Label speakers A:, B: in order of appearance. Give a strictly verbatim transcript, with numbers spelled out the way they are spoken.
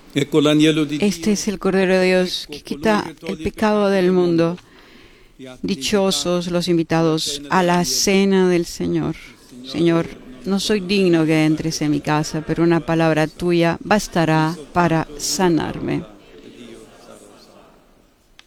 A: Ecco l'agnello di
B: Este
A: Dio,
B: es el Cordero de Dios que quita el pecado del mundo. Dichosos los invitados a la cena del Señor. Señor, no soy digno que entres en mi casa, pero una palabra tuya bastará para sanarme.